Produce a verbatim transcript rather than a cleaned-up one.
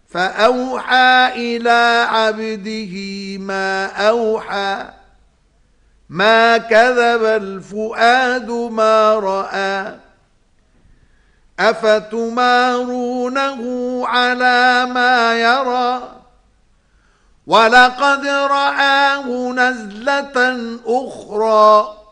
فأوحى إلى عبده ما أوحى ما كذب الفؤاد ما رأى أفتمارونه على ما يرى ولقد رآه نزلة أخرى